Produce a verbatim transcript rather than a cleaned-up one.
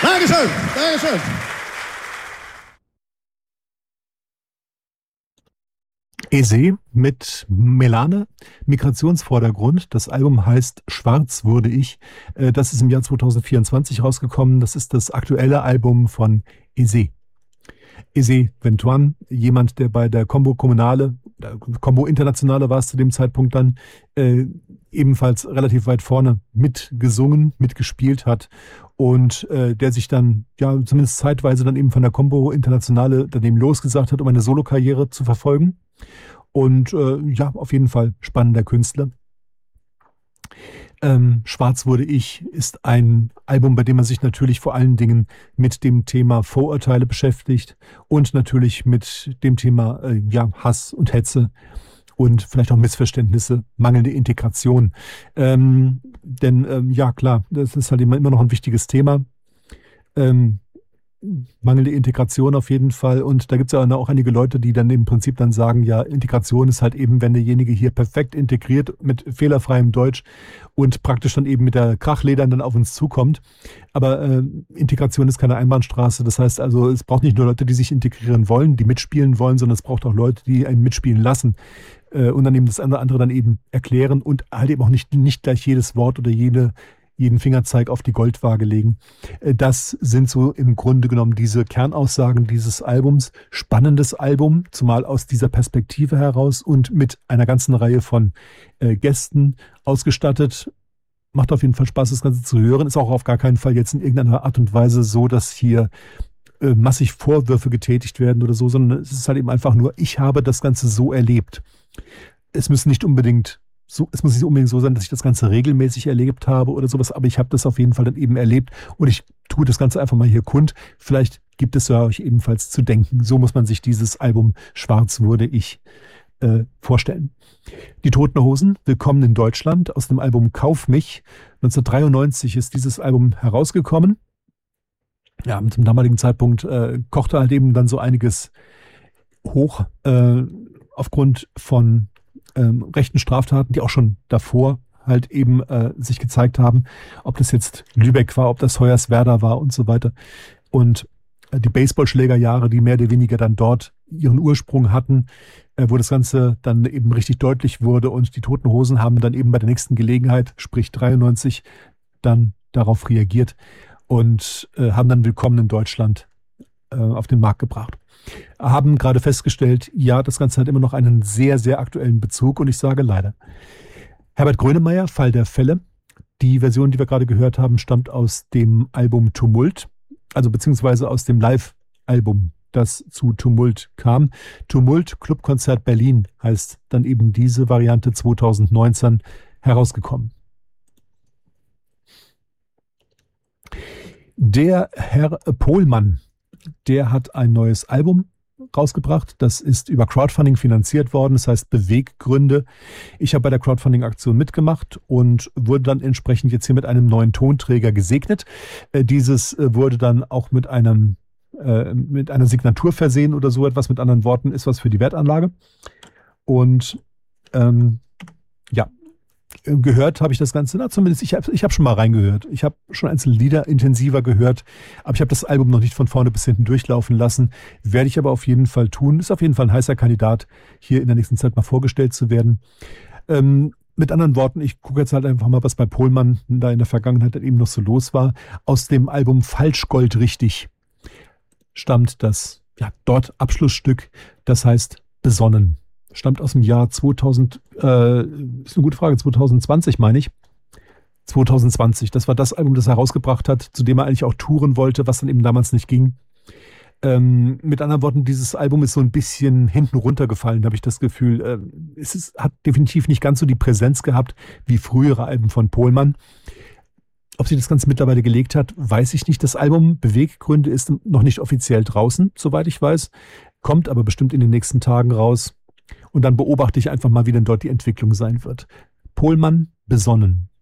Dankeschön, Dankeschön. Eze mit Melane, Migrationsvordergrund. Das Album heißt Schwarz wurde ich. Das ist im Jahr zwanzig vierundzwanzig rausgekommen. Das ist das aktuelle Album von Eze. Eze Ventuan, jemand, der bei der Combo Kommunale, Combo Internationale war es zu dem Zeitpunkt dann, äh, ebenfalls relativ weit vorne mitgesungen, mitgespielt hat und äh, der sich dann, ja, zumindest zeitweise dann eben von der Combo Internationale daneben losgesagt hat, um eine Solokarriere zu verfolgen. Und äh, ja, auf jeden Fall spannender Künstler. Ähm, Schwarz wurde ich ist ein Album, bei dem man sich natürlich vor allen Dingen mit dem Thema Vorurteile beschäftigt und natürlich mit dem Thema äh, ja, Hass und Hetze und vielleicht auch Missverständnisse, mangelnde Integration. Ähm, denn ähm, ja klar, das ist halt immer, immer noch ein wichtiges Thema. Ähm, mangelnde Integration auf jeden Fall. Und da gibt es ja auch einige Leute, die dann im Prinzip dann sagen, ja, Integration ist halt eben, wenn derjenige hier perfekt integriert mit fehlerfreiem Deutsch und praktisch dann eben mit der Krachledern dann auf uns zukommt. Aber äh, Integration ist keine Einbahnstraße. Das heißt also, es braucht nicht nur Leute, die sich integrieren wollen, die mitspielen wollen, sondern es braucht auch Leute, die einen mitspielen lassen äh, und dann eben das andere dann eben erklären und halt eben auch nicht, nicht gleich jedes Wort oder jede jeden Fingerzeig auf die Goldwaage legen. Das sind so im Grunde genommen diese Kernaussagen dieses Albums. Spannendes Album, zumal aus dieser Perspektive heraus und mit einer ganzen Reihe von äh, Gästen ausgestattet. Macht auf jeden Fall Spaß, das Ganze zu hören. Ist auch auf gar keinen Fall jetzt in irgendeiner Art und Weise so, dass hier äh, massig Vorwürfe getätigt werden oder so, sondern es ist halt eben einfach nur, ich habe das Ganze so erlebt. Es müssen nicht unbedingt So, es muss nicht unbedingt so sein, dass ich das Ganze regelmäßig erlebt habe oder sowas, aber ich habe das auf jeden Fall dann eben erlebt und ich tue das Ganze einfach mal hier kund. Vielleicht gibt es ja euch ebenfalls zu denken. So muss man sich dieses Album Schwarz wurde ich äh, vorstellen. Die Toten Hosen, willkommen in Deutschland, aus dem Album Kauf mich. neunzehnhundertdreiundneunzig ist dieses Album herausgekommen. Ja, zum damaligen Zeitpunkt äh, kochte halt eben dann so einiges hoch äh, aufgrund von Ähm, rechten Straftaten, die auch schon davor halt eben äh, sich gezeigt haben, ob das jetzt Lübeck war, ob das Hoyerswerda war und so weiter. Und äh, die Baseballschlägerjahre, die mehr oder weniger dann dort ihren Ursprung hatten, äh, wo das Ganze dann eben richtig deutlich wurde und die Toten Hosen haben dann eben bei der nächsten Gelegenheit, sprich dreiundneunzig, dann darauf reagiert und äh, haben dann Willkommen in Deutschland äh, auf den Markt gebracht. Haben gerade festgestellt, ja, das Ganze hat immer noch einen sehr, sehr aktuellen Bezug und ich sage leider. Herbert Grönemeyer, Fall der Fälle. Die Version, die wir gerade gehört haben, stammt aus dem Album Tumult, also beziehungsweise aus dem Live-Album, das zu Tumult kam. Tumult Clubkonzert Berlin heißt dann eben diese Variante zwanzig neunzehn herausgekommen. Der Herr Pohlmann, der hat ein neues Album rausgebracht. Das ist über Crowdfunding finanziert worden. Das heißt Beweggründe. Ich habe bei der Crowdfunding-Aktion mitgemacht und wurde dann entsprechend jetzt hier mit einem neuen Tonträger gesegnet. Äh, dieses äh, wurde dann auch mit einem äh, mit einer Signatur versehen oder so etwas. Mit anderen Worten, ist was für die Wertanlage. Und ähm, ja, gehört habe ich das Ganze, na zumindest, ich habe ich hab schon mal reingehört. Ich habe schon einzelne Lieder intensiver gehört, aber ich habe das Album noch nicht von vorne bis hinten durchlaufen lassen. Werde ich aber auf jeden Fall tun. Ist auf jeden Fall ein heißer Kandidat, hier in der nächsten Zeit mal vorgestellt zu werden. Ähm, mit anderen Worten, ich gucke jetzt halt einfach mal, was bei Pohlmann da in der Vergangenheit dann eben noch so los war. Aus dem Album Falschgold richtig stammt das, ja, dort Abschlussstück, das heißt Besonnen. Stammt aus dem Jahr zweitausend, äh, ist eine gute Frage, zwanzig zwanzig meine ich. zwanzig zwanzig, das war das Album, das er herausgebracht hat, zu dem er eigentlich auch touren wollte, was dann eben damals nicht ging. Ähm, mit anderen Worten, dieses Album ist so ein bisschen hinten runtergefallen, habe ich das Gefühl. Äh, es ist, hat definitiv nicht ganz so die Präsenz gehabt wie frühere Alben von Pohlmann. Ob sich das Ganze mittlerweile gelegt hat, weiß ich nicht. Das Album Beweggründe ist noch nicht offiziell draußen, soweit ich weiß. Kommt aber bestimmt in den nächsten Tagen raus. Und dann beobachte ich einfach mal, wie denn dort die Entwicklung sein wird. Pohlmann, Besonnen.